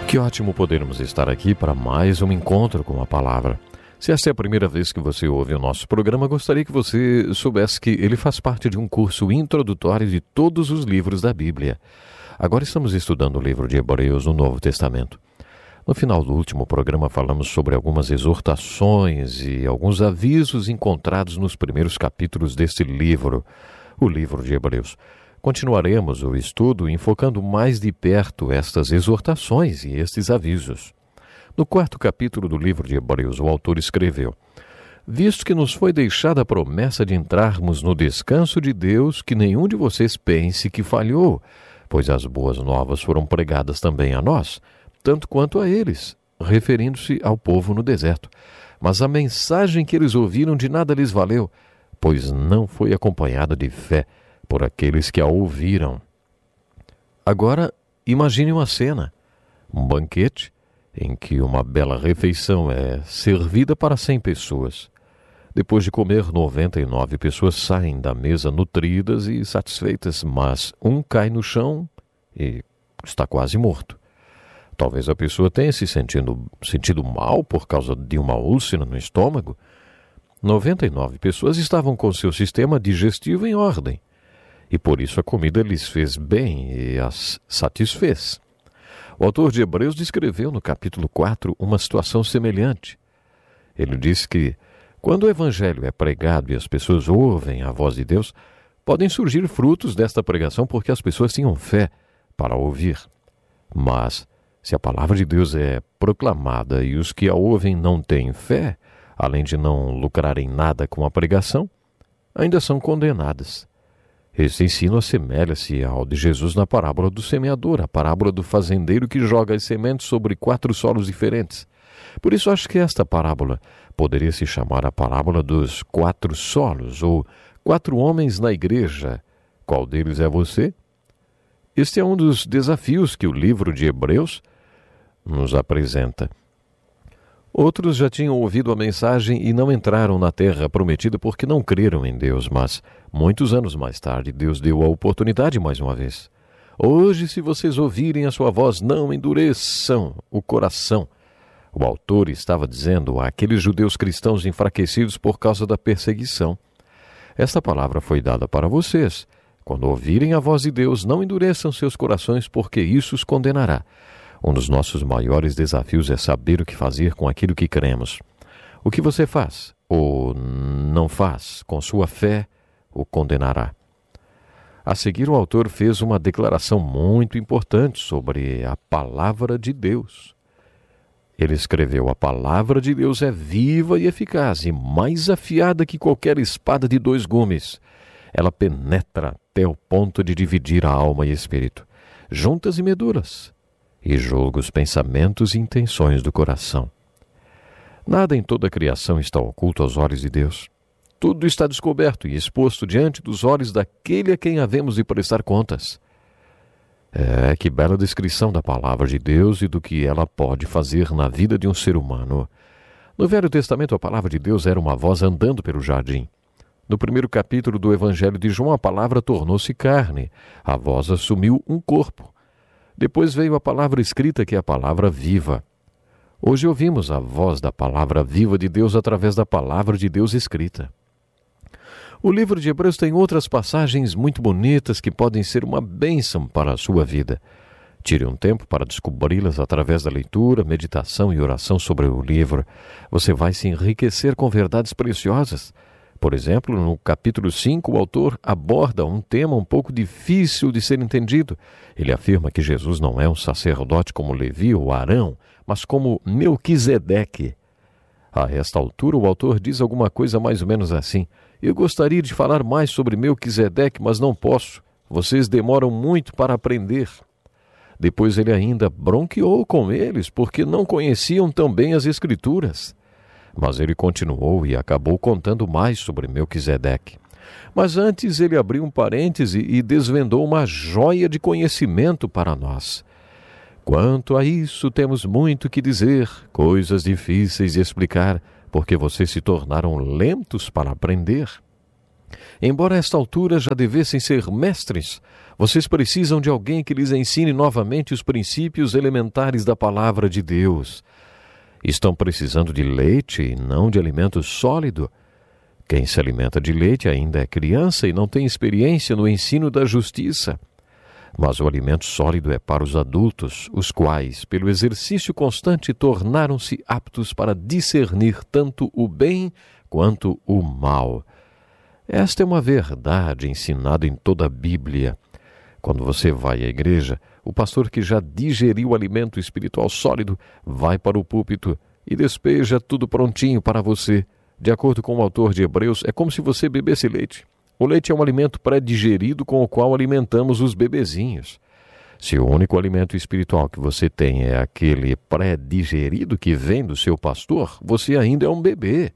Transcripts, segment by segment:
Que ótimo podermos estar aqui para mais um encontro com a palavra. Se esta é a primeira vez que você ouve o nosso programa, gostaria que você soubesse que ele faz parte de um curso introdutório de todos os livros da Bíblia. Agora estamos estudando o livro de Hebreus no Novo Testamento. No final do último programa falamos sobre algumas exortações e alguns avisos encontrados nos primeiros capítulos deste livro, o livro de Hebreus. Continuaremos o estudo enfocando mais de perto estas exortações e estes avisos. No quarto capítulo do livro de Hebreus, o autor escreveu: visto que nos foi deixada a promessa de entrarmos no descanso de Deus, que nenhum de vocês pense que falhou, pois as boas novas foram pregadas também a nós, tanto quanto a eles, referindo-se ao povo no deserto. Mas a mensagem que eles ouviram de nada lhes valeu, pois não foi acompanhada de fé por aqueles que a ouviram. Agora, imagine uma cena, um banquete em que uma bela refeição é servida para 100 pessoas. Depois de comer, 99 pessoas saem da mesa nutridas e satisfeitas, mas um cai no chão e está quase morto. Talvez a pessoa tenha se sentido mal por causa de uma úlcera no estômago. 99 pessoas estavam com seu sistema digestivo em ordem, e por isso a comida lhes fez bem e as satisfez. O autor de Hebreus descreveu no capítulo 4 uma situação semelhante. Ele diz que, quando o evangelho é pregado e as pessoas ouvem a voz de Deus, podem surgir frutos desta pregação porque as pessoas tinham fé para ouvir. Mas, se a palavra de Deus é proclamada e os que a ouvem não têm fé, além de não lucrarem nada com a pregação, ainda são condenadas. Este ensino assemelha-se ao de Jesus na parábola do semeador, a parábola do fazendeiro que joga as sementes sobre 4 solos diferentes. Por isso acho que esta parábola poderia se chamar a parábola dos 4 solos, ou 4 homens na igreja. Qual deles é você? Este é um dos desafios que o livro de Hebreus nos apresenta. Outros já tinham ouvido a mensagem e não entraram na terra prometida porque não creram em Deus, mas muitos anos mais tarde Deus deu a oportunidade mais uma vez. Hoje, se vocês ouvirem a sua voz, não endureçam o coração. O autor estava dizendo àqueles judeus cristãos enfraquecidos por causa da perseguição: esta palavra foi dada para vocês. Quando ouvirem a voz de Deus, não endureçam seus corações, porque isso os condenará. Um dos nossos maiores desafios é saber o que fazer com aquilo que cremos. O que você faz ou não faz com sua fé o condenará. A seguir, o autor fez uma declaração muito importante sobre a palavra de Deus. Ele escreveu: a palavra de Deus é viva e eficaz e mais afiada que qualquer espada de 2 gumes. Ela penetra até o ponto de dividir a alma e espírito, juntas e medulas, e julga os pensamentos e intenções do coração. Nada em toda a criação está oculto aos olhos de Deus. Tudo está descoberto e exposto diante dos olhos daquele a quem havemos de prestar contas. Que bela descrição da palavra de Deus e do que ela pode fazer na vida de um ser humano. No Velho Testamento, a palavra de Deus era uma voz andando pelo jardim. No primeiro capítulo do Evangelho de João, a palavra tornou-se carne. A voz assumiu um corpo. Depois veio a palavra escrita, que é a palavra viva. Hoje ouvimos a voz da palavra viva de Deus através da palavra de Deus escrita. O livro de Hebreus tem outras passagens muito bonitas que podem ser uma bênção para a sua vida. Tire um tempo para descobri-las através da leitura, meditação e oração sobre o livro. Você vai se enriquecer com verdades preciosas. Por exemplo, no capítulo 5, o autor aborda um tema um pouco difícil de ser entendido. Ele afirma que Jesus não é um sacerdote como Levi ou Arão, mas como Melquisedeque. A esta altura, o autor diz alguma coisa mais ou menos assim: eu gostaria de falar mais sobre Melquisedeque, mas não posso. Vocês demoram muito para aprender. Depois ele ainda bronqueou com eles, porque não conheciam tão bem as Escrituras. Mas ele continuou e acabou contando mais sobre Melquisedeque. Mas antes ele abriu um parêntese e desvendou uma joia de conhecimento para nós. Quanto a isso, temos muito que dizer, coisas difíceis de explicar, porque vocês se tornaram lentos para aprender. Embora a esta altura já devessem ser mestres, vocês precisam de alguém que lhes ensine novamente os princípios elementares da palavra de Deus. Estão precisando de leite e não de alimento sólido. Quem se alimenta de leite ainda é criança e não tem experiência no ensino da justiça. Mas o alimento sólido é para os adultos, os quais, pelo exercício constante, tornaram-se aptos para discernir tanto o bem quanto o mal. Esta é uma verdade ensinada em toda a Bíblia. Quando você vai à igreja, o pastor que já digeriu o alimento espiritual sólido vai para o púlpito e despeja tudo prontinho para você. De acordo com o autor de Hebreus, é como se você bebesse leite. O leite é um alimento pré-digerido com o qual alimentamos os bebezinhos. Se o único alimento espiritual que você tem é aquele pré-digerido que vem do seu pastor, você ainda é um bebê.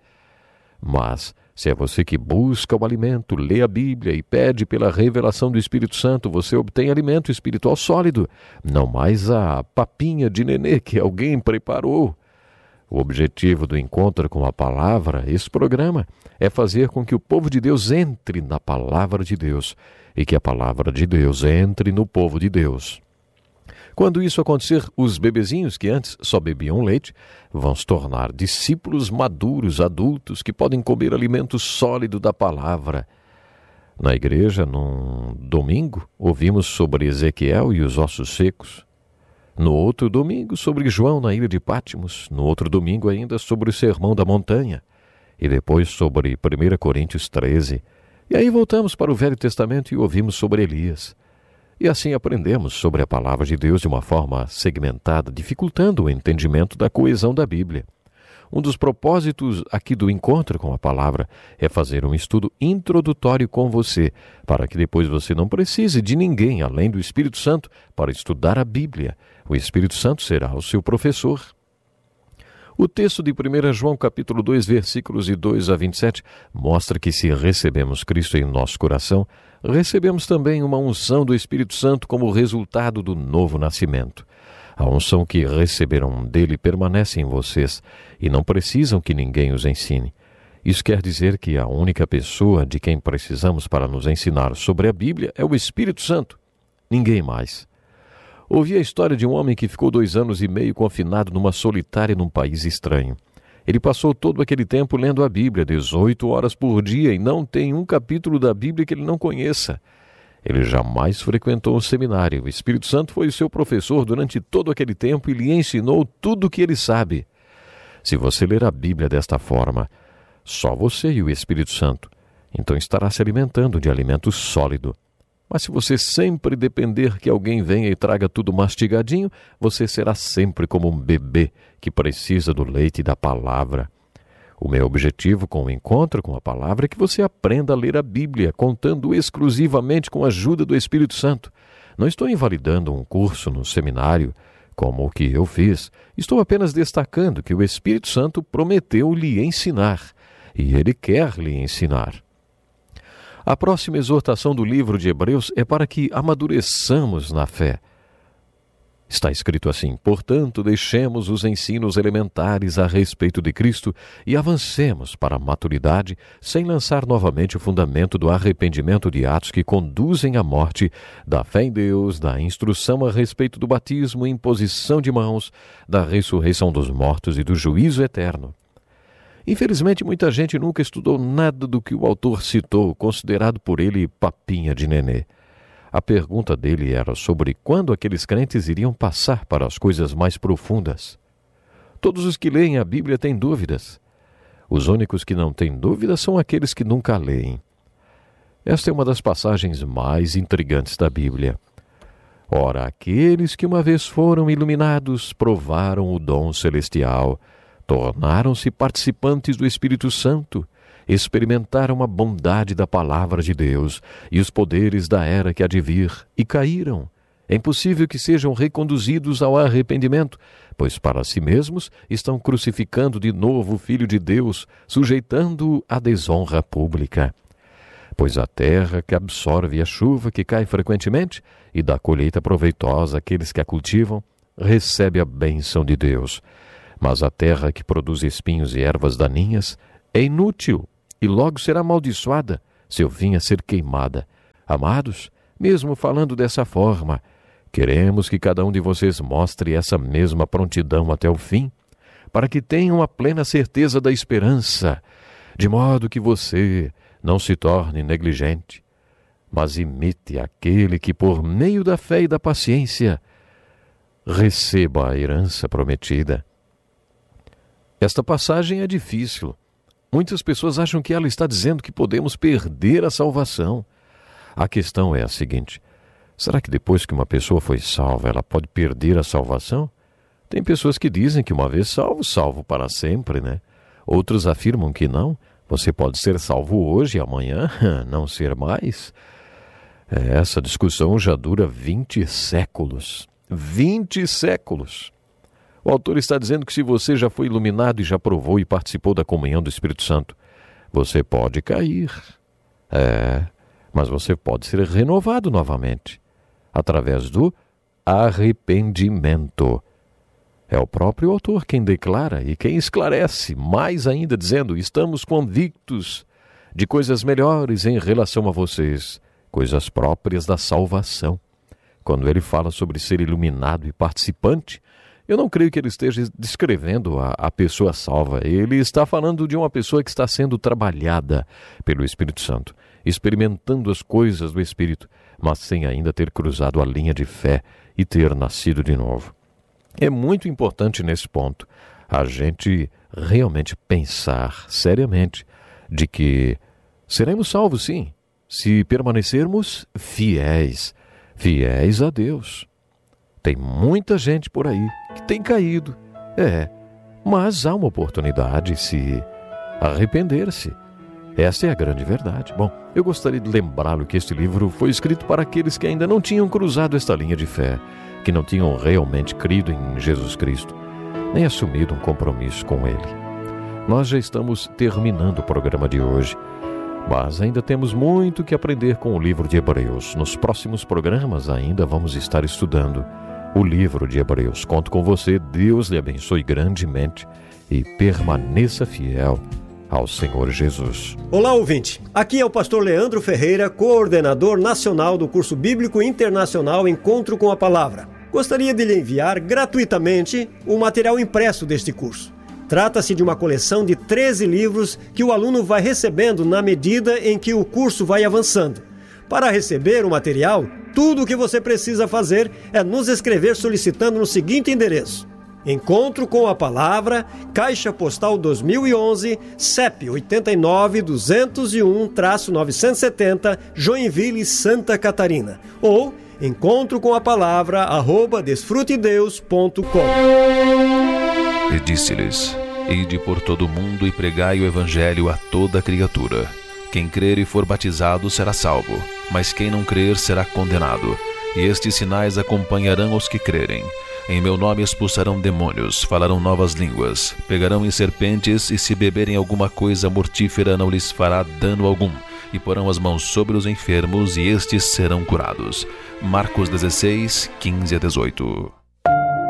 Mas, se é você que busca o alimento, lê a Bíblia e pede pela revelação do Espírito Santo, você obtém alimento espiritual sólido, não mais a papinha de nenê que alguém preparou. O objetivo do Encontro com a Palavra, esse programa, é fazer com que o povo de Deus entre na Palavra de Deus e que a Palavra de Deus entre no povo de Deus. Quando isso acontecer, os bebezinhos que antes só bebiam leite vão se tornar discípulos maduros, adultos, que podem comer alimento sólido da Palavra. Na igreja, num domingo, ouvimos sobre Ezequiel e os ossos secos. No outro domingo, sobre João na ilha de Pátimos. No outro domingo ainda, sobre o Sermão da Montanha. E depois sobre 1 Coríntios 13. E aí voltamos para o Velho Testamento e ouvimos sobre Elias. E assim aprendemos sobre a palavra de Deus de uma forma segmentada, dificultando o entendimento da coesão da Bíblia. Um dos propósitos aqui do Encontro com a Palavra é fazer um estudo introdutório com você, para que depois você não precise de ninguém além do Espírito Santo para estudar a Bíblia. O Espírito Santo será o seu professor. O texto de 1 João capítulo 2, versículos de 2 a 27, mostra que se recebemos Cristo em nosso coração, recebemos também uma unção do Espírito Santo como resultado do novo nascimento. A unção que receberam dele permanece em vocês e não precisam que ninguém os ensine. Isso quer dizer que a única pessoa de quem precisamos para nos ensinar sobre a Bíblia é o Espírito Santo. Ninguém mais. Ouvi a história de um homem que ficou 2 anos e meio confinado numa solitária num país estranho. Ele passou todo aquele tempo lendo a Bíblia, 18 horas por dia, e não tem um capítulo da Bíblia que ele não conheça. Ele jamais frequentou um seminário. O Espírito Santo foi o seu professor durante todo aquele tempo e lhe ensinou tudo o que ele sabe. Se você ler a Bíblia desta forma, só você e o Espírito Santo, então estará se alimentando de alimento sólido. Mas se você sempre depender que alguém venha e traga tudo mastigadinho, você será sempre como um bebê que precisa do leite da palavra. O meu objetivo com o Encontro com a Palavra é que você aprenda a ler a Bíblia, contando exclusivamente com a ajuda do Espírito Santo. Não estou invalidando um curso no seminário, como o que eu fiz. Estou apenas destacando que o Espírito Santo prometeu lhe ensinar, e ele quer lhe ensinar. A próxima exortação do livro de Hebreus é para que amadureçamos na fé. Está escrito assim: portanto, deixemos os ensinos elementares a respeito de Cristo e avancemos para a maturidade, sem lançar novamente o fundamento do arrependimento de atos que conduzem à morte, da fé em Deus, da instrução a respeito do batismo, imposição de mãos, da ressurreição dos mortos e do juízo eterno. Infelizmente, muita gente nunca estudou nada do que o autor citou, considerado por ele papinha de nenê. A pergunta dele era sobre quando aqueles crentes iriam passar para as coisas mais profundas. Todos os que leem a Bíblia têm dúvidas. Os únicos que não têm dúvidas são aqueles que nunca leem. Esta é uma das passagens mais intrigantes da Bíblia. Ora, aqueles que uma vez foram iluminados provaram o dom celestial, tornaram-se participantes do Espírito Santo, experimentaram a bondade da palavra de Deus e os poderes da era que há de vir, e caíram. É impossível que sejam reconduzidos ao arrependimento, pois para si mesmos estão crucificando de novo o Filho de Deus, sujeitando-o à desonra pública. Pois a terra que absorve a chuva que cai frequentemente e dá colheita proveitosa àqueles que a cultivam, recebe a bênção de Deus. Mas a terra que produz espinhos e ervas daninhas é inútil e logo será amaldiçoada, seu fim é ser queimada. Amados, mesmo falando dessa forma, queremos que cada um de vocês mostre essa mesma prontidão até o fim, para que tenham a plena certeza da esperança, de modo que você não se torne negligente, mas imite aquele que, por meio da fé e da paciência, receba a herança prometida. Esta passagem é difícil. Muitas pessoas acham que ela está dizendo que podemos perder a salvação. A questão é a seguinte: será que depois que uma pessoa foi salva, ela pode perder a salvação? Tem pessoas que dizem que uma vez salvo, salvo para sempre, né? Outros afirmam que não. Você pode ser salvo hoje e amanhã não ser mais. Essa discussão já dura 20 séculos. 20 séculos! O autor está dizendo que se você já foi iluminado e já provou e participou da comunhão do Espírito Santo, você pode cair. Mas você pode ser renovado novamente, através do arrependimento. É o próprio autor quem declara e quem esclarece, mais ainda dizendo: estamos convictos de coisas melhores em relação a vocês, coisas próprias da salvação. Quando ele fala sobre ser iluminado e participante, eu não creio que ele esteja descrevendo a pessoa salva. Ele está falando de uma pessoa que está sendo trabalhada pelo Espírito Santo, experimentando as coisas do Espírito, mas sem ainda ter cruzado a linha de fé e ter nascido de novo. É muito importante nesse ponto a gente realmente pensar seriamente de que seremos salvos, sim, se permanecermos fiéis a Deus. Tem muita gente por aí que tem caído, mas há uma oportunidade de se arrepender-se. Essa é a grande verdade. Bom, eu gostaria de lembrá-lo que este livro foi escrito para aqueles que ainda não tinham cruzado esta linha de fé, que não tinham realmente crido em Jesus Cristo, nem assumido um compromisso com Ele. Nós já estamos terminando o programa de hoje, mas ainda temos muito que aprender com o livro de Hebreus. Nos próximos programas ainda vamos estar estudando o livro de Hebreus. Conto com você, Deus lhe abençoe grandemente e permaneça fiel ao Senhor Jesus. Olá, ouvinte. Aqui é o pastor Leandro Ferreira, coordenador nacional do curso bíblico internacional Encontro com a Palavra. Gostaria de lhe enviar gratuitamente o material impresso deste curso. Trata-se de uma coleção de 13 livros que o aluno vai recebendo na medida em que o curso vai avançando. Para receber o material, tudo o que você precisa fazer é nos escrever solicitando no seguinte endereço: Encontro com a Palavra, Caixa Postal 2011, CEP 89-201-970, Joinville, Santa Catarina. Ou encontrocomapalavra@desfrutedeus.com. E disse-lhes: Ide por todo o mundo e pregai o evangelho a toda criatura. Quem crer e for batizado será salvo, mas quem não crer será condenado. E estes sinais acompanharão os que crerem. Em meu nome expulsarão demônios, falarão novas línguas, pegarão em serpentes, e se beberem alguma coisa mortífera não lhes fará dano algum, e porão as mãos sobre os enfermos, e estes serão curados. Marcos 16, 15-18.